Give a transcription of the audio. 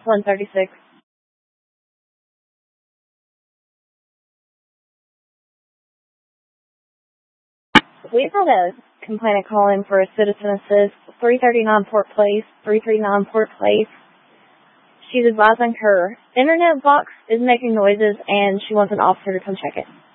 136. We've had a complainant call in for a citizen assist, 339 Port Place, 339 Port Place. She's advising her internet box is making noises and she wants an officer to come check it.